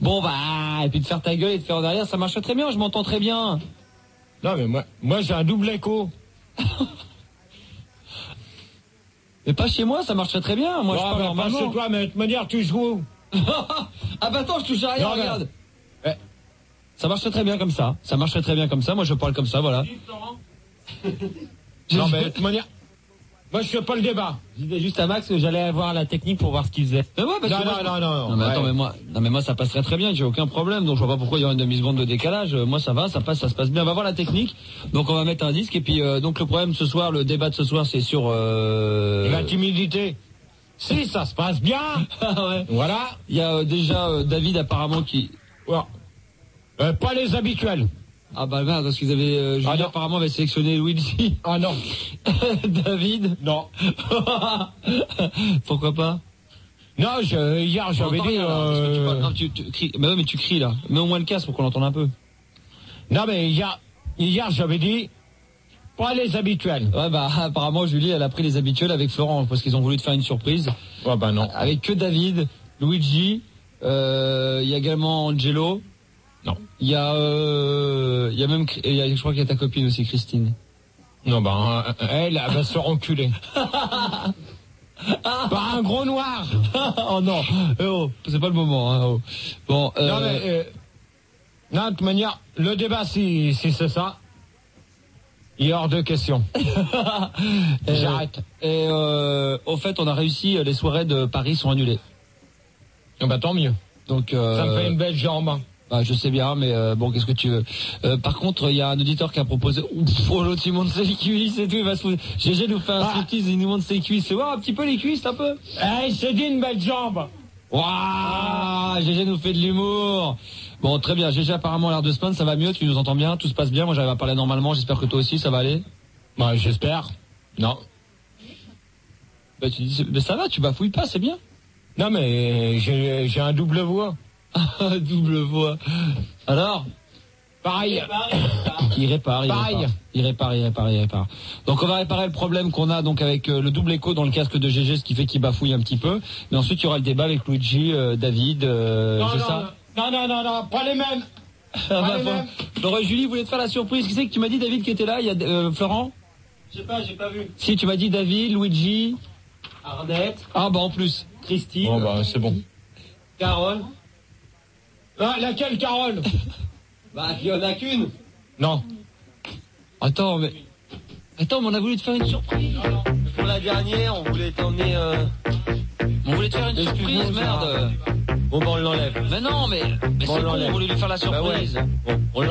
Bon bah, et puis de faire ta gueule et de faire derrière, ça marche très bien, je m'entends très bien. Non mais moi j'ai un double écho. Mais pas chez moi, ça marcherait très bien. Moi, je parle normalement. Pas chez toi, mais de toute manière, tu joues. Ah bah attends, je touche à rien, non, regarde. Ça marcherait très bien comme ça. Ça marcherait très bien comme ça. Moi, je parle comme ça, voilà. Non, mais de toute manière, moi, je fais pas le débat. Je disais juste à Max que j'allais voir la technique pour voir ce qu'il faisait. Mais ouais, parce que non. Mais attends, mais moi, ça passerait très bien. J'ai aucun problème. Donc, je vois pas pourquoi il y aurait une demi-seconde de décalage. Moi, ça va, ça passe, ça se passe bien. On va voir la technique. Donc, on va mettre un disque. Et puis, donc, le problème ce soir, le débat de ce soir, c'est sur la timidité. Si, ça se passe bien. Ouais. Voilà. Il y a déjà David apparemment qui. Ouais. Pas les habituels. Ah bah merde, parce qu'ils avaient Julien apparemment avait sélectionné Luigi. Ah non. David. Non. Pourquoi pas? Non, hier j'avais dit. Non, tu cries. Mais tu cries là. Mets au moins le casque pour qu'on l'entende un peu. Non mais hier j'avais dit pas les habituels. Ouais bah apparemment Julie elle a pris les habituels avec Florent parce qu'ils ont voulu te faire une surprise. Ouais bah non. Avec que David, Luigi, il y a également Angelo. Non. Il y a même je crois qu'il y a ta copine aussi Christine. Non bah elle va se faire enculer. Par un gros noir. Oh non. C'est pas le moment hein. Oh. Bon non mais non de toute manière le débat si c'est ça. Il est hors de question. J'arrête. Et au fait, on a réussi. Les soirées de Paris sont annulées. Bah tant mieux. Donc ça me fait une belle jambe. Bah, je sais bien, mais bon, qu'est-ce que tu veux. Par contre, il y a un auditeur qui a proposé. L'autre il monte ses cuisses et tout. Il va se. GG nous fait un striptease, il nous monte ses cuisses. Ouais, un petit peu les cuisses, un peu. Il se dit une belle jambe. Waouh, GG nous fait de l'humour. Bon, très bien. GG apparemment l'air de se plaindre, ça va mieux. Tu nous entends bien, tout se passe bien. Moi, j'arrive à parler normalement. J'espère que toi aussi, ça va aller. Bah, j'espère. Non. Bah, tu dis, mais ça va, tu bafouilles pas, c'est bien. Non, mais j'ai un double voix. Double voix. Alors pareil. Il répare. Donc on va réparer le problème qu'on a donc avec le double écho dans le casque de GG, ce qui fait qu'il bafouille un petit peu. Mais ensuite il y aura le débat avec Luigi, David, non, ça. Non, pas les mêmes. Pas les mêmes. Laurent et Julie voulaient te faire la surprise. Qui c'est que tu m'as dit David qui était là? Il y a Florent? Je sais pas, j'ai pas vu. Si tu m'as dit David, Luigi, Arnette. Ah bah en plus. Christine. Bon bah c'est bon. Carole. Ah, laquelle Carole? Bah il y en a qu'une. Non. Attends, mais on a voulu te faire une surprise. Non. Pour la dernière, on voulait t'emmener. On voulait te faire une surprise, merde. Bon bah on l'enlève. Mais non, mais c'est con, on voulait lui faire la surprise. Bah ouais. Bon,